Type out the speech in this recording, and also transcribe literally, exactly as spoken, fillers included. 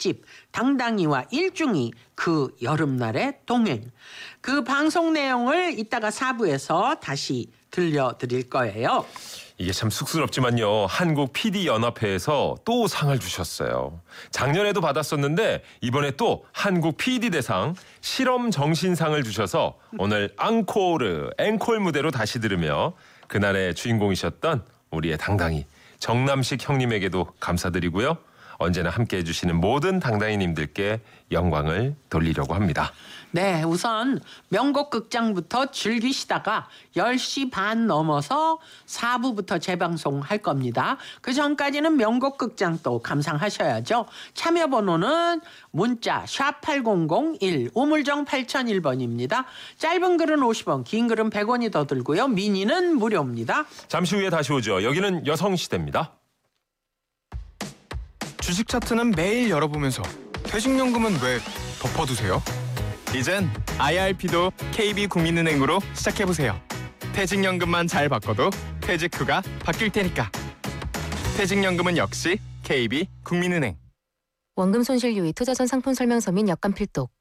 특집 당당히와 일중이 그 여름날의 동행. 그 방송 내용을 이따가 사 부에서 다시 들려드릴 거예요. 이게 참 쑥스럽지만요. 한국 피디연합회에서 또 상을 주셨어요. 작년에도 받았었는데 이번에 또 한국 피디대상 실험정신상을 주셔서 오늘 앙코르, 앵콜 무대로 다시 들으며 그날의 주인공이셨던 우리의 당당히 정남식 형님에게도 감사드리고요. 언제나 함께해 주시는 모든 당당히님들께 영광을 돌리려고 합니다. 네, 우선 명곡 극장부터 즐기시다가 열 시 반 넘어서 사 부부터 재방송할 겁니다. 그 전까지는 명곡 극장 또 감상하셔야죠. 참여 번호는 문자 샵 팔공공일 우물정 팔공공일 번입니다. 짧은 글은 오십 원, 긴 글은 백 원이 더 들고요. 미니는 무료입니다. 잠시 후에 다시 오죠. 여기는 여성시대입니다. 주식 차트는 매일 열어보면서 퇴직연금은 왜 덮어두세요? 이젠 아이알피도 케이비국민은행으로 시작해보세요. 퇴직연금만 잘 바꿔도 퇴직 후가 바뀔 테니까. 퇴직연금은 역시 케이비국민은행. 원금 손실 유의 투자전 상품 설명서 및 약관 필독.